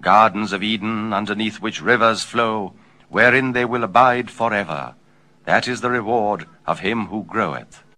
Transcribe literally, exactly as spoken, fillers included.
gardens of Eden, underneath which rivers flow, wherein they will abide forever. That is the reward of him who groweth.